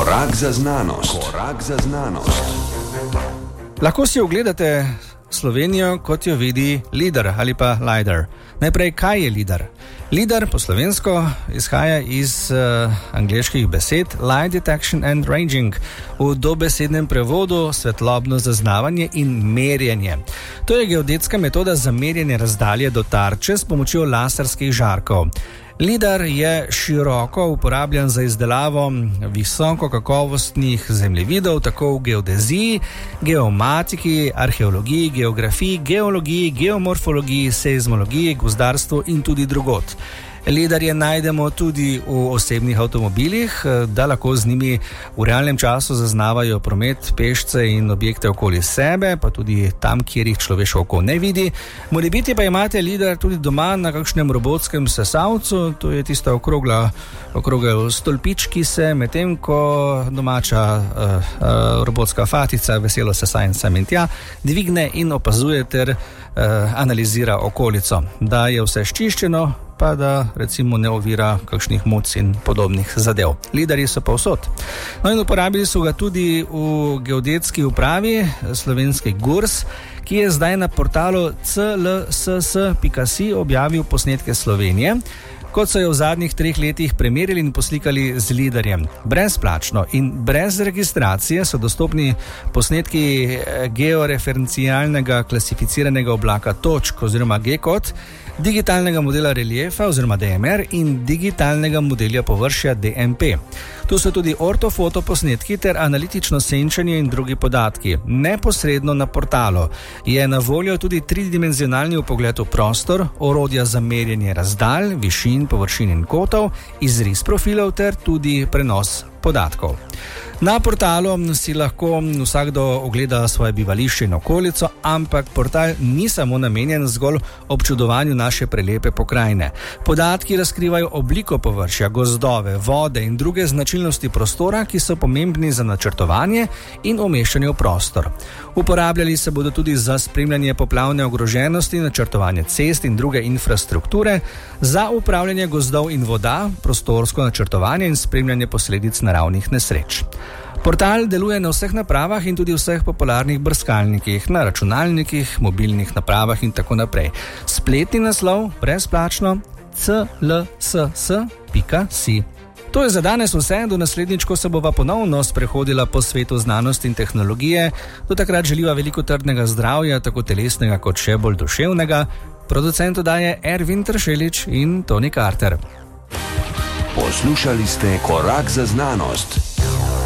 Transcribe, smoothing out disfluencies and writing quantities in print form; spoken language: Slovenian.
Korak za znanost. Korak za znanost. Lahko si ogledate Slovenijo, kot jo vidi LIDAR ali pa LIDAR. Najprej, kaj je LIDAR? LIDAR po slovensko izhaja iz angleških besed Light Detection and Ranging, v dobesednem prevodu svetlobno zaznavanje in merjenje. To je geodetska metoda za merjenje razdalje do tarče s pomočjo laserskih žarkov. LIDAR je široko uporabljan za izdelavo visoko kakovostnih zemljevidov, tako v geodeziji, geomatiki, arheologiji, geografiji, geologiji, geomorfologiji, seizmologiji, gozdarstvu in tudi drugod. LIDAR-je najdemo tudi v osebnih avtomobilih, da lahko z njimi v realnem času zaznavajo promet, pešce in objekte okoli sebe, pa tudi tam, kjer jih človeško oko ne vidi. Morebiti pa imate LIDAR tudi doma na kakšnem robotskem sesalcu, to je tista okrogel stolpič, ki se medtem, ko domača robotska fatica veselo sesa in sem in tja, dvigne in opazuje ter analizira okolico, da je vse sčiščeno, pa da recimo ne ovira kakšnih muc in podobnih zadev. LIDAR-ji so povsod. No in uporabili so ga tudi v geodetski upravi, slovenski GURS, ki je zdaj na portalu clss.si objavil posnetke Slovenije, kot so jo v zadnjih 3 letih premerili in poslikali z LIDAR-jem. Brezplačno in brez registracije so dostopni posnetki georeferencialnega klasificiranega oblaka točk oziroma GKOT, digitalnega modela reliefa oziroma DMR in digitalnega modela površja DMP. Tu so tudi ortofoto posnetki ter analitično senčenje in drugi podatki. Neposredno na portalu je na voljo tudi tridimenzionalni vpogled v prostor, orodja za merjenje razdalj, višin, površin in kotov, izris profilov ter tudi prenos podatkov. Na portalu si lahko vsakdo ogleda svoje bivališče in okolico, ampak portal ni samo namenjen zgolj občudovanju naše prelepe pokrajine. Podatki razkrivajo obliko površja, gozdove, vode in druge značilnosti prostora, ki so pomembni za načrtovanje in umeščanje v prostor. Uporabljali se bodo tudi za spremljanje poplavne ogroženosti, načrtovanje cest in druge infrastrukture, za upravljanje gozdov in voda, prostorsko načrtovanje in spremljanje posledic naravnih nesreč. Portal deluje na vseh napravah in tudi vseh popularnih brskalnikih, na računalnikih, mobilnih napravah in tako naprej. Spletni naslov brezplačno clss.si. To je za danes vse, do naslednjič, ko se bova ponovno sprehodila po svetu znanosti in tehnologije. Do takrat želiva veliko trdnega zdravja, tako telesnega kot še bolj duševnega. Producent oddaje Ervin Tršelič in Toni Carter. Poslušali ste Korak za znanost.